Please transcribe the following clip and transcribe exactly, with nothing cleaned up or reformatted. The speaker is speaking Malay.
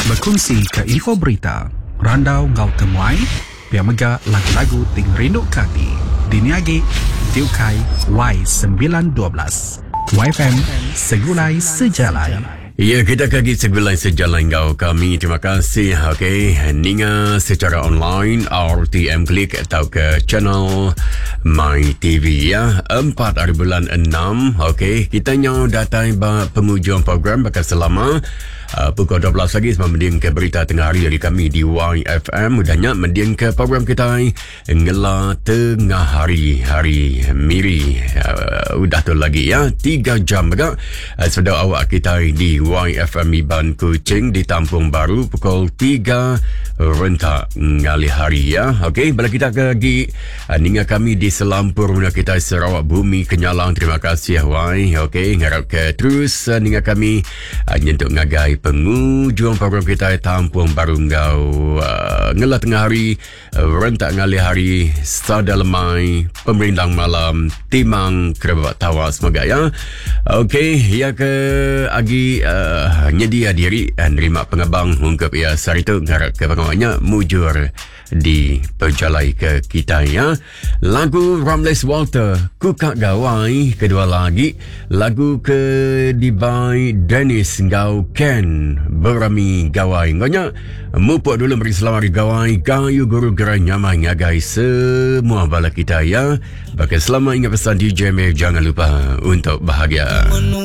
Berkongsi ke info berita, randau ngau temuai, pihak mega lagu-lagu ting rindu kati. Diniagi, Tiukai Y sembilan dua belas. Y F M, segulai sejalan. Ya, kita kaki segulai sejalan kau kami. Terima kasih. Okey, Ninga secara online R T M Klik atau ke channel My T V ya. Empat hari bulan enam. Okey, kita nyaw datang ba penghujung program bakal selama uh, pukul dua belas lagi sebab mendiang ke berita tengah hari dari kami di Y F M. Mudahnya mendiang ke program kita ngela tengah hari hari miri. Uh, udah tu lagi ya. Tiga jam agak uh, sedang awak kita di Y F M Iban Kuching di Tampung Baru pukul tiga rentak ngali hari ya. Okey, bila kita lagi uh, ninga kami di Selampur mula kita Sarawak Bumi Kenyalang. Terima kasih Y. Okey, ngarap ke terus uh, ninga kami uh, nyentuk ngagai penghujung program kita Tampung Baru ngau uh, ngelah tengah hari uh, rentak ngali hari sada lemai pemerintang malam timang kerabat tawa semoga ya. Okey, ya ke agi uh, nyedia diri dan nerima pengabang ungkap ya saritu ngarap ke pengawannya mujur di perjalai ke kita ya. Lagu Ramles Walter Kukak Gawai, kedua lagi lagu ke Dibai Dennis Ngau Ken Berami Gawai ngonya mupuk dulu beri selamat di Gawai kayu guru gerai nyamai ngagai semua bala kita ya. Bagi selamat ingat pesan D J Mev, jangan lupa untuk bahagia.